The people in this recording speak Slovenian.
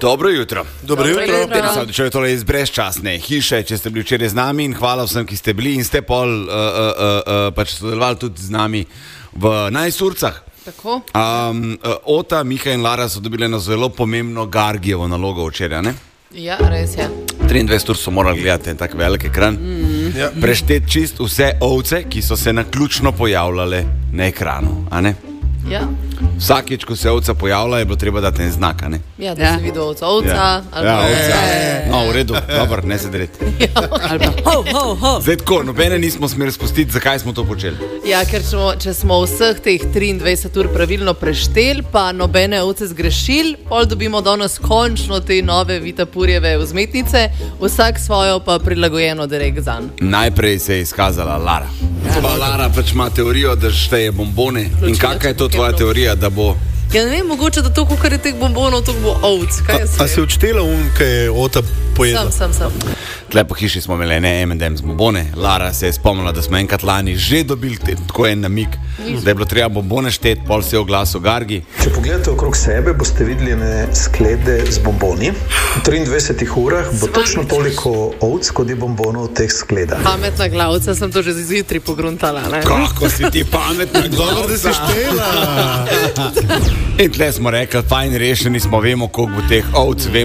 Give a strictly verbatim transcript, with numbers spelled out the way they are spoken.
Dobro jutro. Dobro jutro. Če je tole iz brezčasne hiše, če ste bili včeraj z nami in hvala vsem, ki ste bili in ste pol uh, uh, uh, uh, pač sodelovali tudi z nami v Najsurcah. Tako. Um, uh, Ota, Miha in Lara so dobili eno zelo pomembno Gargijevo nalogo včeraj, ne? Ja, res je. triindvajset ur so morali gledati en tak velik ekran. Mm. Ja. Prešteti čist vse ovce, ki so se naključno pojavljale na ekranu, a ne? Ja, Vsakič, ko se ovca pojavlja, je bilo treba dati en znak, a ne? ja da Ja. si videl ovca, ovca. Ja, ali ja pa- ovca. E, No, v redu, dobro, ne se dreti. Ali pa ho, ho, ho. Zdaj tako, nobene nismo smeli spustiti, zakaj smo to počeli. Ja, ker smo, če smo vseh teh triindvajset ur pravilno prešteli, pa nobene ovce zgrešili, pol dobimo danes končno te nove Vitapurjeve vzmetnice, vsak svojo pa prilagojeno direkt zanj. Najprej se je izkazala Lara. Pa Lara pač ima teorijo, da šteje bombone. In kakšna je to tvoja teorija, da bo... Ja, ne vem, mogoče, da to, kar je teh bombonov, to bo ovc. Kaj jaz A si vem? odštela un, kaj je Ota pojedla? Sam, sam, sam. Tle po hiši smo imeli ene em and em's bombone. Lara se je spomnila, da smo enkrat lani že dobili te, tako en namig, da je bilo treba bombone šteti, pol se je oglasil Gargi. Če pogledate okrog sebe, boste videli ene sklede z bomboni. V triindvajsetih urah bo točno toliko ovc, kot je bombonov v teh skledah. Pametna glavca, sem to že zjutraj pogruntala. Ne? Kako si ti pametna, Dobro, da si štela. In tle smo rekli, fajn rešeni smo, vemo, koliko bo teh ovc, vemo,